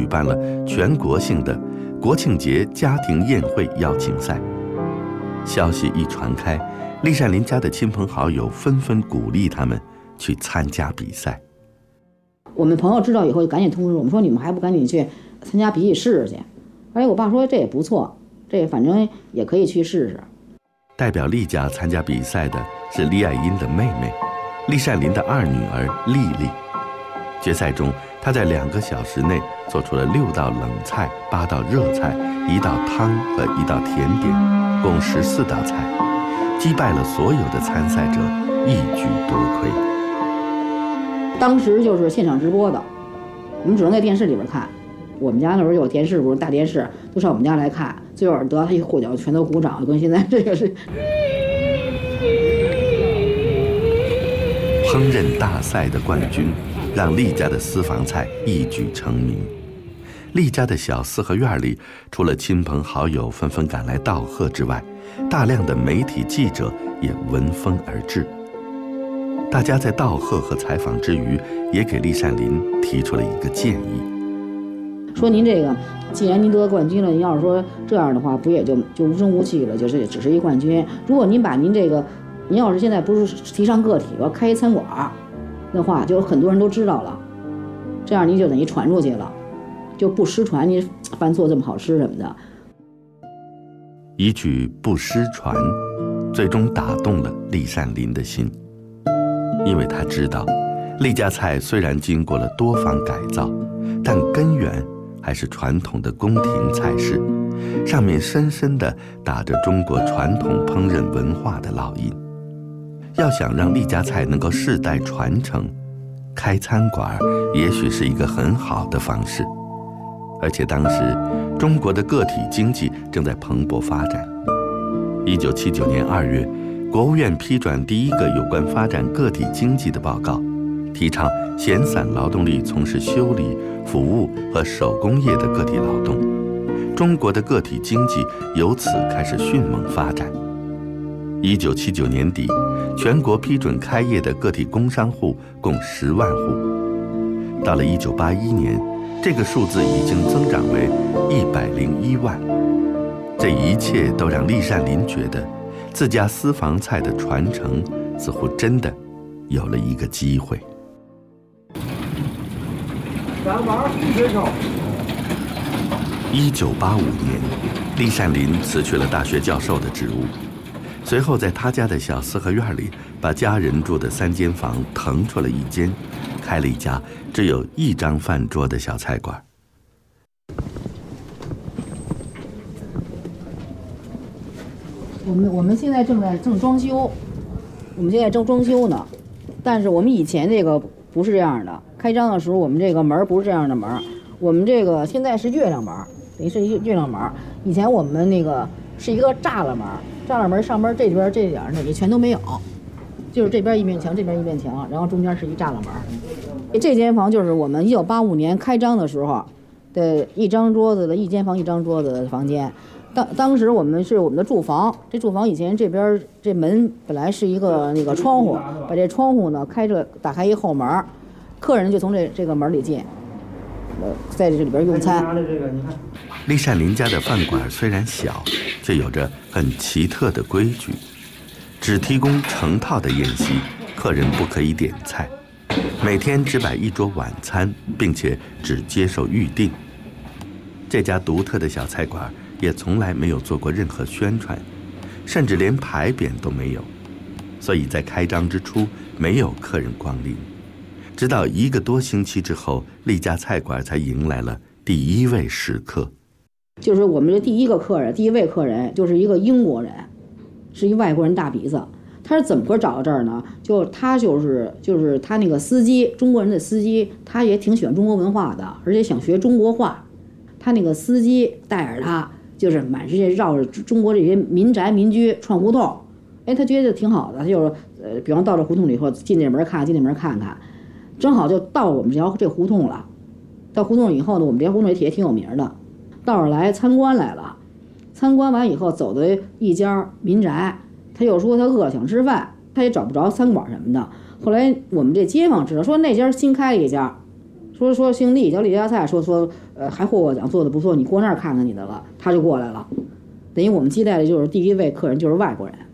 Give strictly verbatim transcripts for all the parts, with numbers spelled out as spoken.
举办了全国性的国庆节家庭宴会邀请赛。消息一传开，栗善林家的亲朋好友纷纷鼓励他们去参加比赛。 我们朋友知道以后就赶紧通知我们说，你们还不赶紧去参加比比试试去。哎，我爸说这也不错，这反正也可以去试试。 代表栗家参加比赛的是李霭英的妹妹，栗善林的二女儿丽丽。决赛中，她在两个小时内做出了六道冷菜、八道热菜、一道汤和一道甜点，共十四道菜，击败了所有的参赛者，一举夺魁。 当时就是现场直播的，我们只能在电视里边看。我们家那时候有电视，不是大电视，都上我们家来看。最后得他一获奖，全都鼓掌，跟现在这个是。 烹饪大赛的冠军，让栗家的私房菜一举成名。栗家的小四合院里，除了亲朋好友纷纷赶来道贺之外，大量的媒体记者也闻风而至。大家在道贺和采访之余，也给栗善林提出了一个建议， 说您这个，既然您得冠军了，您要是说这样的话，不也就就无声无息了，就是只是一冠军。如果您把您这个，您要是现在不是提倡个体，要开一餐馆的话，就很多人都知道了，这样您就等于传出去了，就不失传您饭做这么好吃什么的。 一句不失传，最终打动了栗善林的心。因为他知道，栗家菜虽然经过了多方改造，但根源还是传统的宫廷菜式，上面深深地打着中国传统烹饪文化的烙印。要想让栗家菜能够世代传承，开餐馆也许是一个很好的方式。而且当时中国的个体经济正在蓬勃发展。一九七九年二月，国务院批转第一个有关发展个体经济的报告，提倡闲散劳动力从事修理、服务和手工业的个体劳动。中国的个体经济由此开始迅猛发展。一九七九年底，全国批准开业的个体工商户共十万户。到了一九八一年，这个数字已经增长为一百零一万。这一切都让栗善林觉得，自家私房菜的传承似乎真的有了一个机会。一九八五年，栗善林辞去了大学教授的职务，随后在他家的小四合院里，把家人住的三间房腾出了一间，开了一家只有一张饭桌的小菜馆。 我们我们现在正在正装修，我们现在正装修呢，但是我们以前这个不是这样的。开张的时候，我们这个门不是这样的门，我们这个现在是月亮门，等于是一个月亮门。以前我们那个是一个栅栏门，栅栏门上边这边这点儿也全都没有，就是这边一面墙，这边一面墙，然后中间是一栅栏门。这间房就是我们一九八五年开张的时候的一张桌子的一间房一张桌子的房间。当当时我们是我们的住房，这住房以前这边这门本来是一个那个窗户，把这窗户呢开着，打开一后门，客人就从这这个门里进，呃，在这里边用餐。 栗善林家的饭馆虽然小，却有着很奇特的规矩，只提供成套的宴席，客人不可以点菜，每天只摆一桌晚餐，并且只接受预订。这家独特的小菜馆也从来没有做过任何宣传，甚至连牌匾都没有，所以在开张之初没有客人光临。直到一个多星期之后，栗家菜馆才迎来了第一位食客。 就是我们的第一个客人，第一位客人就是一个英国人，是一外国人大鼻子。他是怎么个找到这儿呢？就他就是就是他那个司机，中国人的司机，他也挺喜欢中国文化的，而且想学中国话。他那个司机带着他，就是满世界绕着中国这些民宅民居串胡同。哎，他觉得挺好的，他就是呃，比方到这胡同里以后，进这门看，进那门看看，正好就到我们这条这胡同了。到胡同以后呢，我们这条胡同也挺有名的。到这儿来参观来了，参观完以后走的一家民宅，他又说他饿了想吃饭，他也找不着餐馆什么的。后来我们这街坊知道，说那家新开了一家，说说说姓厉叫厉家菜，说说呃还获过奖，做的不错，你过那儿看看你的了，他就过来了。等于我们接待的就是第一位客人就是外国人。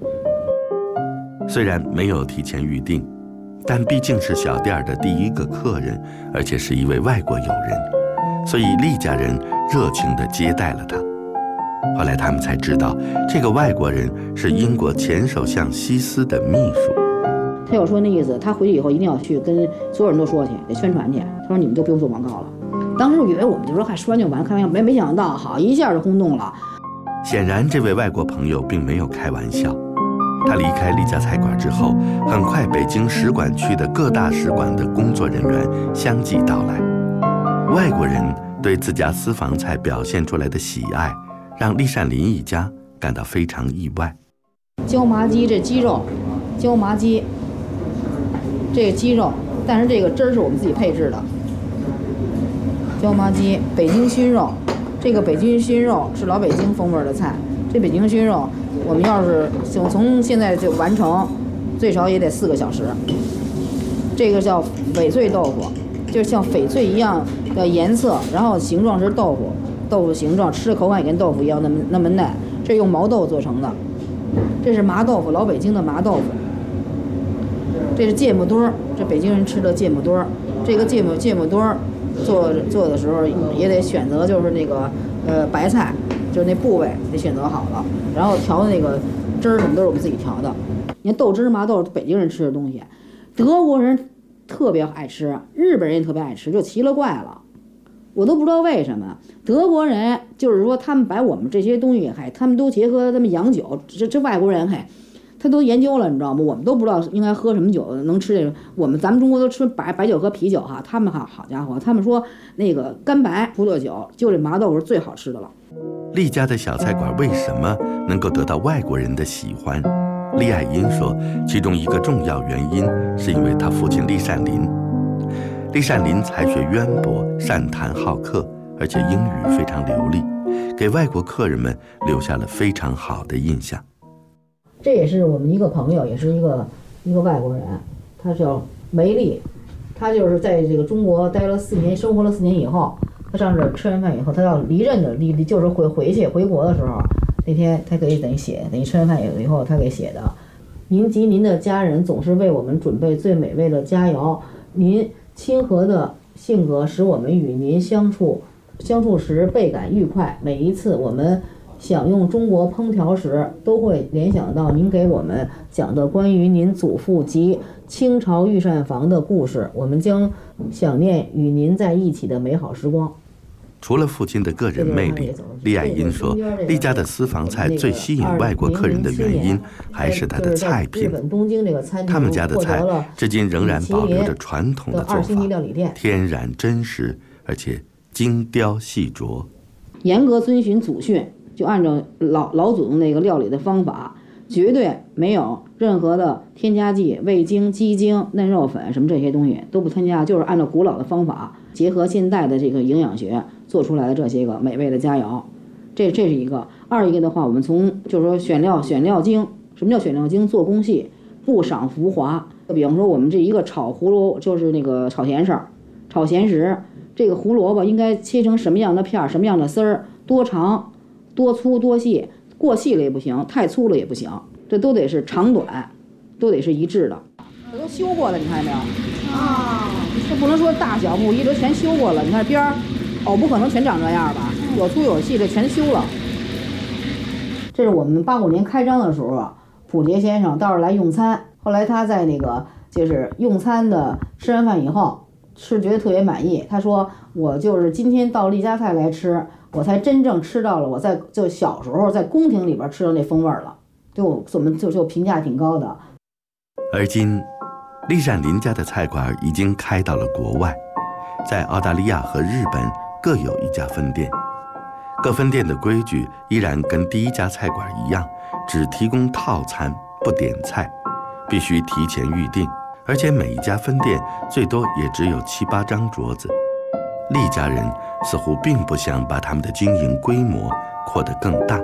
虽然没有提前预定，但毕竟是小店的第一个客人，而且是一位外国友人，所以厉家人热情地接待了他。后来他们才知道，这个外国人是英国前首相希斯的秘书。 他有说那意思，他回去以后一定要去跟所有人都说去，得宣传去。他说你们就不用做广告了。当时以为我们就说还说完就完，开玩笑，没没想到好一下就轰动了。 显然，这位外国朋友并没有开玩笑。他离开厉家菜馆之后，很快北京使馆区的各大使馆的工作人员相继到来。外国人对自家私房菜表现出来的喜爱，让厉善林一家感到非常意外。 椒麻鸡这鸡肉，椒麻鸡，这个鸡肉，但是这个汁儿是我们自己配制的。椒麻鸡，北京熏肉，这个北京熏肉是老北京风味的菜。这北京熏肉，我们要是从从现在就完成，最少也得四个小时。这个叫翡翠豆腐，就像翡翠一样的颜色，然后形状是豆腐，豆腐形状，吃的口感也跟豆腐一样那么那么嫩。这用毛豆做成的，这是麻豆腐，老北京的麻豆腐。这是芥末墩儿，这北京人吃的芥末墩儿。这个芥末芥末墩儿做做的时候也得选择就是那个呃白菜。就是那部位得选择好了，然后调的那个汁儿什么都是我们自己调的。你看豆汁麻豆是北京人吃的东西，德国人特别爱吃，日本人也特别爱吃，就奇了怪了。我都不知道为什么德国人就是说他们把我们这些东西还他们都结合他们洋酒，这这外国人还他都研究了，你知道吗？我们都不知道应该喝什么酒能吃这个。我们咱们中国都吃白白酒和啤酒哈，他们哈好家伙，他们说那个干白葡萄酒就这麻豆是最好吃的了。 厉家的小菜馆为什么能够得到外国人的喜欢？厉爱英说，其中一个重要原因是因为他父亲厉善林。厉善林才学渊博，善谈好客，而且英语非常流利，给外国客人们留下了非常好的印象。 这也是我们一个朋友，也是一个一个外国人，他叫梅丽，他就是在这个中国待了四年，生活了四年以后。他上这吃完饭以后，他要离任的，离就是回回去回国的时候，那天他给等于写，等于吃完饭以后他给写的，您及您的家人总是为我们准备最美味的佳肴，您亲和的性格使我们与您相处相处时倍感愉快。每一次我们享用中国烹调时，都会联想到您给我们讲的关于您祖父及清朝御膳房的故事，我们将想念与您在一起的美好时光。 除了父亲的个人魅力，厉爱英说，厉家的私房菜最吸引外国客人的原因还是他的菜品。他们家的菜至今仍然保留着传统的做法，天然真实，而且精雕细琢， 严格遵循祖训，就按照老老祖宗那个料理的方法，绝对没有任何的添加剂、味精、鸡精、嫩肉粉什么这些东西都不添加，就是按照古老的方法，结合现代的这个营养学做出来的这些个美味的佳肴。这这是一个。二一个的话，我们从就是说选料选料精，什么叫选料精？做工细，不赏浮华。比方说我们这一个炒胡萝，就是那个炒咸食、炒咸食，这个胡萝卜应该切成什么样的片儿、什么样的丝儿，多长、多粗、多细，过细了也不行，太粗了也不行，这都得是长短，都得是一致的。这都修过了，你看见没有？啊，这不能说大小不一，这全修过了。你看边儿，藕不可能全长这样吧？有粗有细，这全修了。这是我们八五年开张的时候啊，溥杰先生到这儿来用餐，后来他在那个就是用餐的吃完饭以后，吃觉得特别满意。他说：“我就是今天到厉家菜来吃，我才真正吃到了我在就小时候在宫廷里边吃的那风味了。”对我我们就就评价挺高的。 而今，厉善林家的菜馆已经开到了国外，在澳大利亚和日本各有一家分店。各分店的规矩依然跟第一家菜馆一样，只提供套餐，不点菜，必须提前预定，而且每一家分店最多也只有七八张桌子。厉家人似乎并不想把他们的经营规模扩得更大，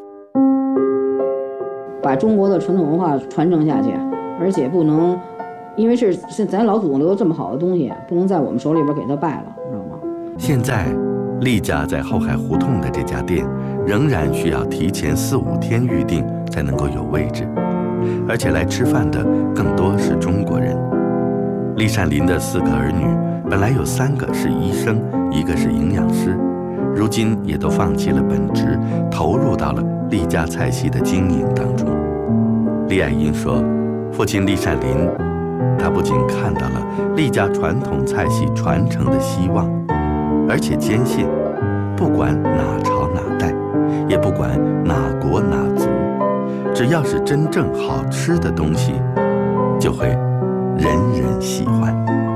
把中国的传统文化传承下去，而且不能因为是是咱老祖宗留的这么好的东西，不能在我们手里边给他败了，知道吗？ 现在，厉家在后海胡同的这家店，仍然需要提前四五天预定才能够有位置，而且来吃饭的更多是中国人。厉善林的四个儿女，本来有三个是医生，一个是营养师，如今也都放弃了本职，投入到了厉家菜系的经营当中。厉爱英说，父亲厉善林，他不仅看到了厉家传统菜系传承的希望，而且坚信，不管哪朝哪代，也不管哪国哪族，只要是真正好吃的东西，就会人人喜欢。